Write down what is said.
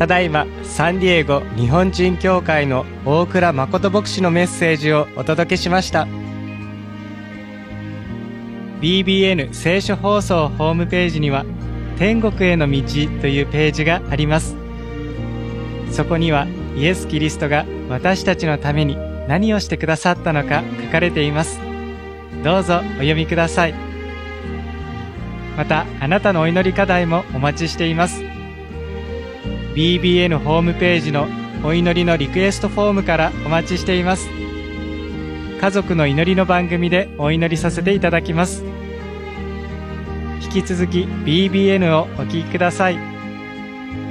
ただいまサンディエゴ日本人教会の大倉誠牧師のメッセージをお届けしました。 BBN 聖書放送ホームページには天国への道というページがあります。そこにはイエス・キリストが私たちのために何をしてくださったのか書かれています。どうぞお読みください。またあなたのお祈り課題もお待ちしています。 BBN ホームページのお祈りのリクエストフォームからお待ちしています。家族の祈りの番組でお祈りさせていただきます。引き続き BBN をお聞きください。